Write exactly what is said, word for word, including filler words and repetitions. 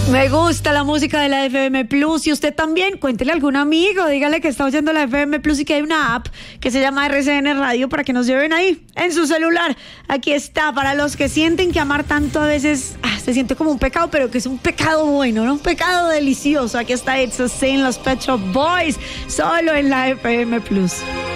Me gusta la música de la F M Plus y usted también, cuéntele a algún amigo, dígale que está oyendo la F M Plus y que hay una app que se llama R C N Radio para que nos lleven ahí en su celular. Aquí está, para los que sienten que amar tanto a veces ah, se siente como un pecado, pero que es un pecado bueno, ¿no? Un pecado delicioso. Aquí está It's a Sin, los Pet Shop Boys, solo en la F M Plus.